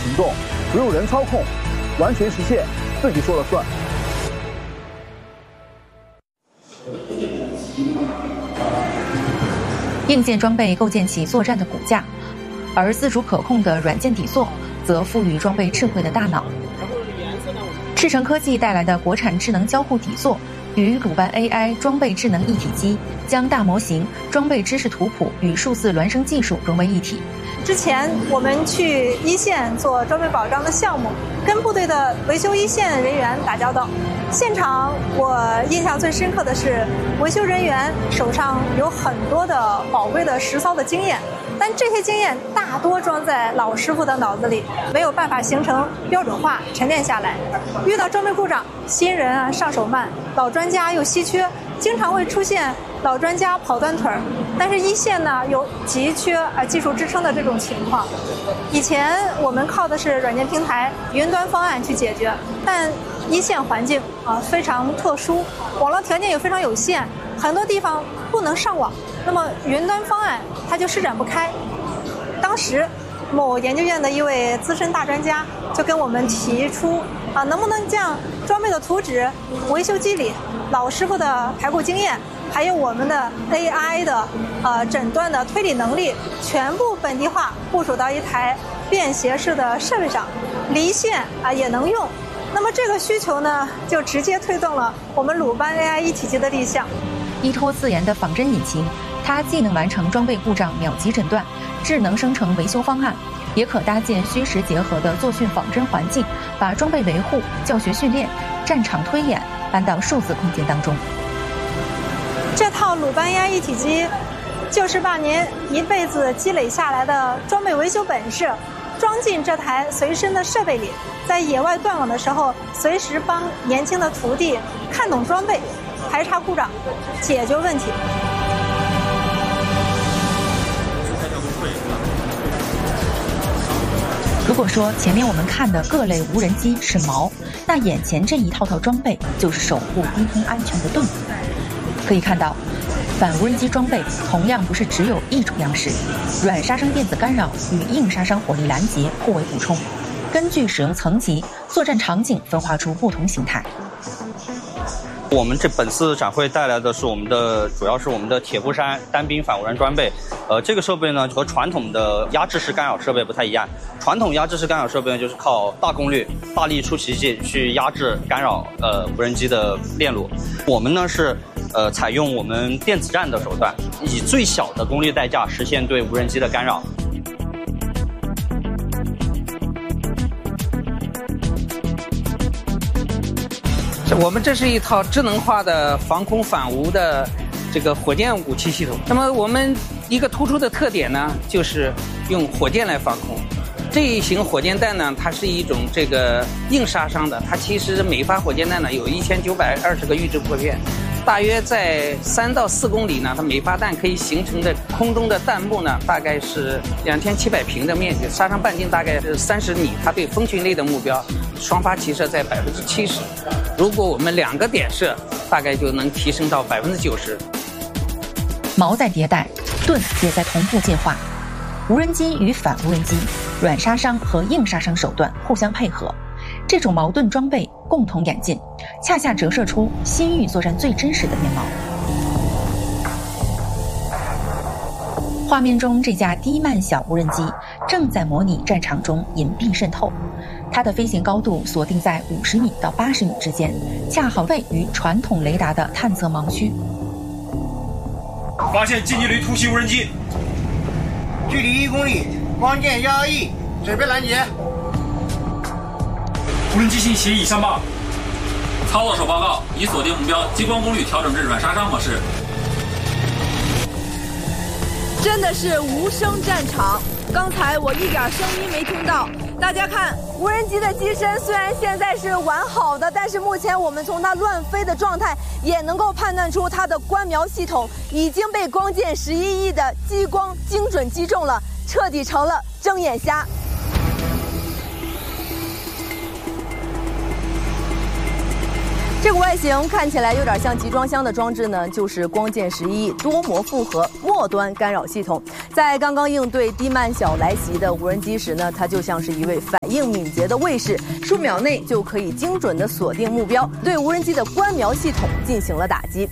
行动，不用人操控，完全实现自己说了算。 硬件装备构建起作战的骨架，而自主可控的软件底座则赋予装备智慧的大脑。赤诚科技带来的国产智能交互底座与鲁班 AI 装备智能一体机，将大模型、装备知识图谱与数字孪生技术融为一体。 之前我们去一线做装备保障的项目，跟部队的维修一线人员打交道。现场我印象最深刻的是，维修人员手上有很多的宝贵的实操的经验，但这些经验大多装在老师傅的脑子里，没有办法形成标准化沉淀下来。遇到装备故障，新人上手慢，老专家又稀缺，经常会出现老专家跑断腿儿，但是一线呢有急缺技术支撑的这种情况。以前我们靠的是软件平台、云端方案去解决，但一线环境非常特殊，网络条件也非常有限，很多地方不能上网，那么云端方案它就施展不开。当时某研究院的一位资深大专家就跟我们提出能不能将装备的图纸、维修机理、老师傅的排库经验，还有我们的 AI 的诊断的推理能力，全部本地化部署到一台便携式的设备上，离线也能用。那么这个需求呢，就直接推动了我们鲁班 AI 一体机的立项。 依托自研的仿真引擎，它既能完成装备故障秒级诊断、智能生成维修方案，也可搭建虚实结合的作训仿真环境，把装备维护、教学训练、战场推演搬到数字空间当中。 这套鲁班 AI 一体机，就是把您一辈子积累下来的装备维修本事装进这台随身的设备里，在野外断网的时候，随时帮年轻的徒弟看懂装备、排查故障、解决问题。 如果说前面我们看的各类无人机是矛，那眼前这一套装备就是守护低空安全的盾。可以看到，反无人机装备同样不是只有一种样式，软杀伤电子干扰与硬杀伤火力拦截互为补充，根据使用层级、作战场景分化出不同形态。 我们本次展会带来的是主要是我们的铁布衫单兵反无人装备。这个设备呢和传统的压制式干扰设备不太一样。传统压制式干扰设备呢就是靠大功率、大力出奇迹去压制干扰无人机的链路。我们呢是采用我们电子战的手段，以最小的功率代价实现对无人机的干扰。 我们这是一套智能化的防空反无的这个火箭武器系统。那么我们一个突出的特点呢，就是用火箭来防空。这一型火箭弹呢，它是一种这个硬杀伤的，它其实每发火箭弹呢有1920个预制破片，大约在3到4公里呢，它每发弹可以形成的空中的弹幕呢，大概是2700平的面积，杀伤半径大概是30米。它对蜂群类的目标，双发齐射在70%。如果我们2个点射，大概就能提升到90%。 矛在迭代，盾也在同步进化。无人机与反无人机、软杀伤和硬杀伤手段互相配合，这种矛盾装备共同演进，恰恰折射出新域作战最真实的面貌。画面中这架低慢小无人机正在模拟战场中隐蔽渗透，它的飞行高度锁定在50米到80米之间，恰好位于传统雷达的探测盲区。 发现近距离突袭无人机， 距离1公里，光电121，准备拦截。 无人机信息已上报。操作手报告，已锁定目标，激光功率调整至软杀伤模式。 真的是无声战场，刚才我一点声音没听到。大家看，无人机的机身虽然现在是完好的，但是目前我们从它乱飞的状态也能够判断出它的观瞄系统已经被光剑11亿的激光精准击中了，彻底成了睁眼瞎。这个外形看起来有点像集装箱的装置呢，就是光剑11亿多模复合末端干扰系统。 在刚刚应对低慢小来袭的无人机时呢，它就像是一位反应敏捷的卫士，数秒内就可以精准地锁定目标，对无人机的观瞄系统进行了打击。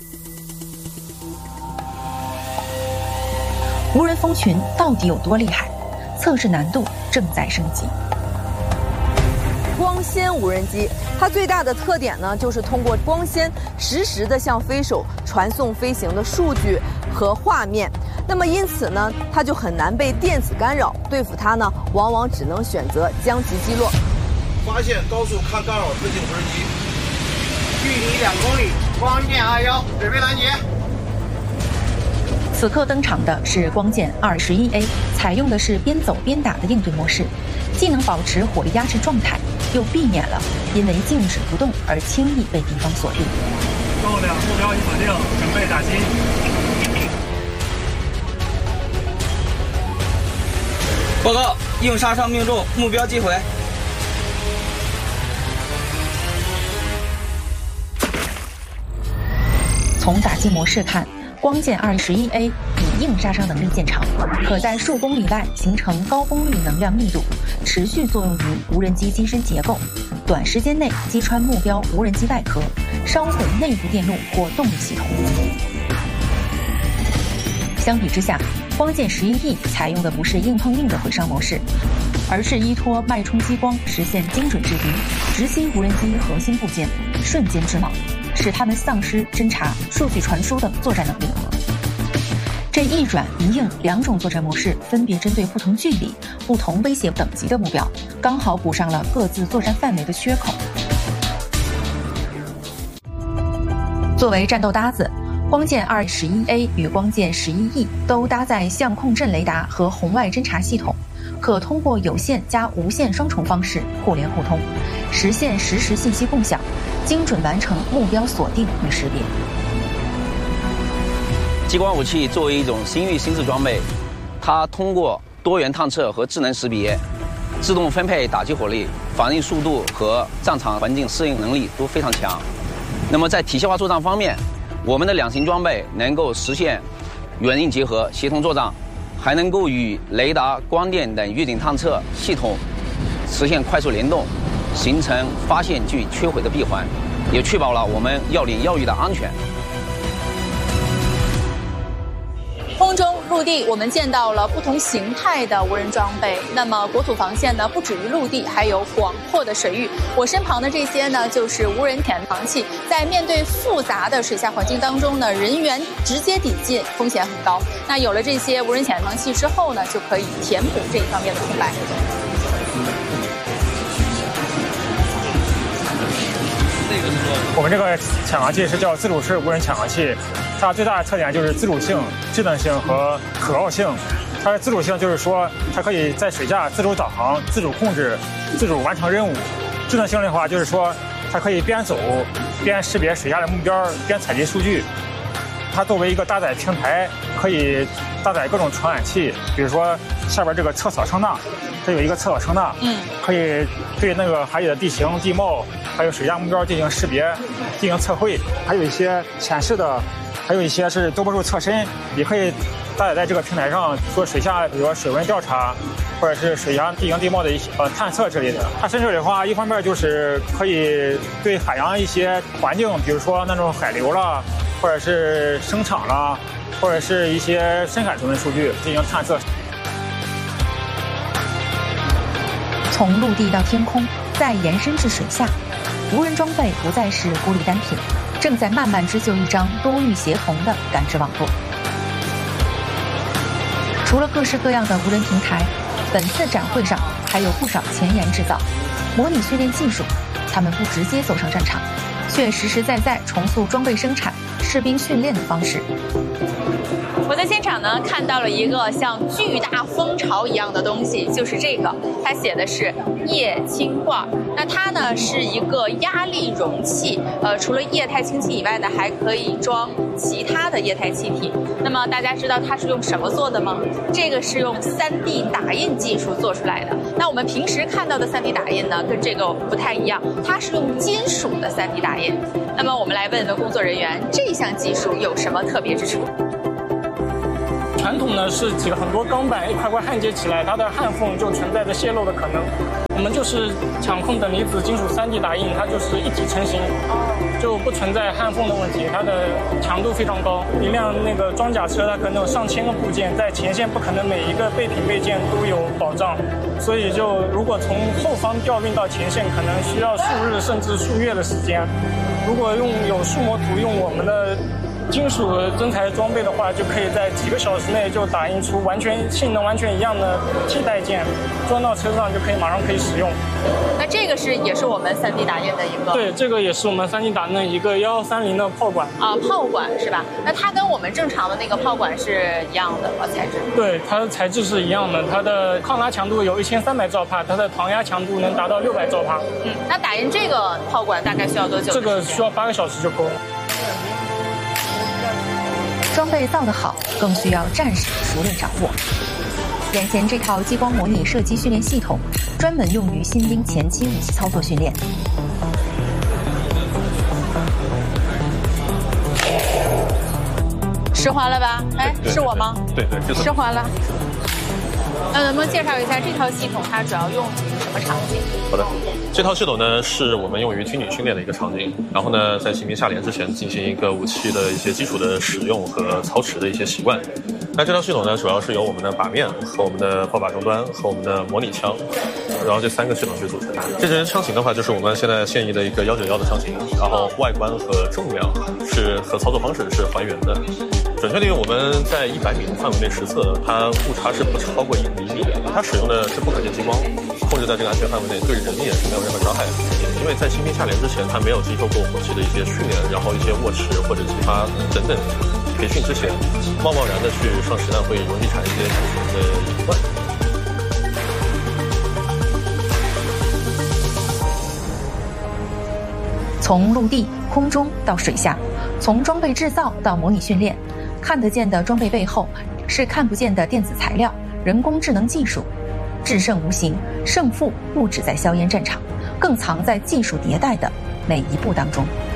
无人蜂群到底有多厉害？测试难度正在升级。 光纤无人机，它最大的特点呢，就是通过光纤实时的向飞手传送飞行的数据和画面。那么因此呢，它就很难被电子干扰。对付它呢，往往只能选择将其击落。 发现高速抗干扰自定无人机，距离2公里，光剑21，准备拦截。 此刻登场的是光剑211A，采用的是边走边打的应对模式，既能保持火力压制状态，又避免了因为静止不动而轻易被敌方锁定。 重量目标已锁定，准备打击。 报告，硬杀伤命中，目标击毁。 从打击模式看，光剑211A 以硬杀伤能力见长，可在数公里外形成高功率能量密度，持续作用于无人机机身结构，短时间内击穿目标无人机外壳，烧毁内部电路或动力系统。相比之下，光剑11E 采用的不是硬碰硬的毁伤模式，而是依托脉冲激光实现精准制敌，直击无人机核心部件，瞬间致盲，使他们丧失侦察、数据传输的作战能力。这一软一硬两种作战模式分别针对不同距离、不同威胁等级的目标，刚好补上了各自作战范围的缺口。作为战斗搭子，光剑211A 与光剑11E 都搭载相控阵雷达和红外侦察系统，可通过有线加无线双重方式互联互通，实现实时信息共享，精准完成目标锁定与识别。 激光武器作为一种新域新质装备，它通过多元探测和智能识别，自动分配打击火力，反应速度和战场环境适应能力都非常强。那么在体系化作战方面，我们的两型装备能够实现软硬结合、协同作战，还能够与雷达、光电等预警探测系统实现快速联动，形成发现即摧毁的闭环，也确保了我们要领要域的安全。 空中、陆地，我们见到了不同形态的无人装备。那么国土防线呢，不止于陆地，还有广阔的水域。我身旁的这些呢，就是无人潜航器。在面对复杂的水下环境当中呢，人员直接抵近风险很高。那有了这些无人潜航器之后呢，就可以填补这一方面的空白。 我们这个潜航器是叫自主式无人潜航器，它最大的特点就是自主性、智能性和可靠性。它的自主性就是说，它可以在水下自主导航、自主控制、自主完成任务。智能性的话，就是说它可以边走边识别水下的目标，边采集数据。它作为一个搭载平台，可以搭载各种传感器，比如说下边这个测扫声呐，这有一个测扫声呐，可以对那个海底的地形、地貌，还有水下目标进行识别、进行测绘，还有一些潜势的，还有一些是多波束侧身，也可以搭载在这个平台上做水下，比如说水温调查，或者是水下地形地貌的探测之类的。它深水的话，一方面就是可以对海洋一些环境，比如说那种海流啦，或者是声场啦，或者是一些深海中的数据进行探测。 从陆地到天空，再延伸至水下，无人装备不再是孤立单品，正在慢慢织就一张多域协同的感知网络。除了各式各样的无人平台，本次展会上还有不少前沿制造、模拟训练技术。他们不直接走上战场，却实实在在重塑装备生产、士兵训练的方式。 我在现场呢看到了一个像巨大蜂巢一样的东西，就是这个，它写的是液氢罐。那它呢是一个压力容器，除了液态氢气以外呢，还可以装其他的液态气体。那么大家知道它是用什么做的吗？这个是用3D 打印技术做出来的。那我们平时看到的3D 打印呢，跟这个不太一样，它是用金属的3D 打印。那么我们来问问工作人员，这项技术有什么特别之处？ 传统呢是几个很多钢板一块块焊接起来，它的焊缝就存在着泄漏的可能。我们就是抢控等离子金属3D 打印，它就是一体成型，就不存在焊缝的问题，它的强度非常高。一辆那个装甲车，它可能有上千个部件，在前线不可能每一个备品备件都有保障，所以就如果从后方调运到前线，可能需要数日甚至数月的时间。如果有数模图，用我们的金属增材装备的话，就可以在几个小时内就打印出性能完全一样的替代件，装到车上就马上可以使用。 那这个也是我们3D 打印的一个？ 对，这个也是我们3D 打印的一个1130的炮管啊，炮管是吧？那它跟我们正常的那个炮管是一样的材质？ 对，它的材质是一样的，它的抗拉强度有1300兆帕，它的膛压强度能达到600兆帕。 那打印这个炮管大概需要多久？ 这个需要8个小时就够了。 装备造得好，更需要战士熟练掌握。眼前这套激光模拟射击训练系统，专门用于新兵前期武器操作训练。 湿滑了吧？哎，是我吗？ 对， 湿滑了。那能不能介绍一下这套系统它主要用于什么场景？ 好的，这套系统呢是我们用于军旅训练的一个场景，然后呢在新兵下连之前进行一个武器的一些基础的使用和操持的一些习惯。那这套系统呢主要是由我们的靶面和我们的炮靶终端和我们的模拟枪，然后这3个系统去组成。这支枪型的话就是我们现在现役的一个191的枪型，然后外观和重量是和操作方式是还原的。准确地我们在100米的范围内实测，它误差是不超过1厘米的。它使用的是不可见激光，控制在这个安全范围内，对人也是没有任何伤害的。因为在新兵下连之前，他没有经受过火器的一些训练，然后一些握持或者其他等等培训之前，贸然的去上实弹会容易产生一些安全的隐患。 从陆地、空中到水下，从装备制造到模拟训练，看得见的装备背后是看不见的电子材料、人工智能技术。制胜无形，胜负不只在硝烟战场，更藏在技术迭代的每一步当中。